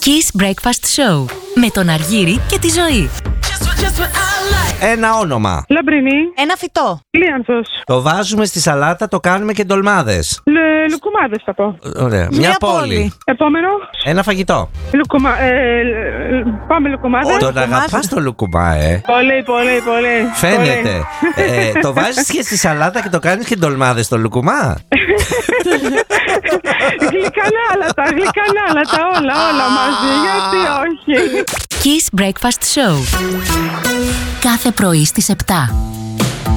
Kiss Breakfast Show με τον Αργύρη και τη Ζωή. Ένα όνομα. Λαμπρινή. Ένα φυτό. Λίανθος. Το βάζουμε στη σαλάτα, το κάνουμε και ντολμάδες. Λουκουμάδες θα πω. Ωραία. Μια πόλη. Επόμενο. Ένα φαγητό. Πάμε λουκουμάδες. Τον αγαπάς το λουκουμά, Πολύ. Φαίνεται. Το βάζεις και στη σαλάτα και το κάνεις και ντολμάδες το λουκουμά. Γλυκανάλατα, όλα μαζί. Γιατί όχι. Kiss Breakfast Show. Κάθε πρωί στις 7.